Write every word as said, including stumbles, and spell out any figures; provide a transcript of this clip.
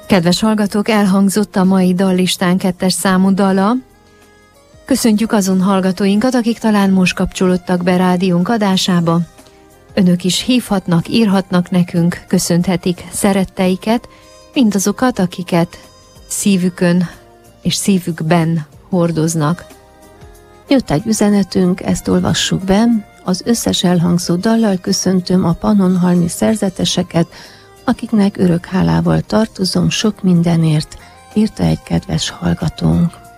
Kedves hallgatók, elhangzott a mai dallistán kettes számú dala. Köszöntjük azon hallgatóinkat, akik talán most kapcsolódtak be rádiónk adásába. Önök is hívhatnak, írhatnak nekünk, köszönhetik szeretteiket, mindazokat, akiket szívükön és szívükben hordoznak. Jött egy üzenetünk, ezt olvassuk be. Az összes elhangzó dallal köszöntöm a Pannonhalmi szerzeteseket, akiknek örök hálával tartozom sok mindenért, írta egy kedves hallgatónk.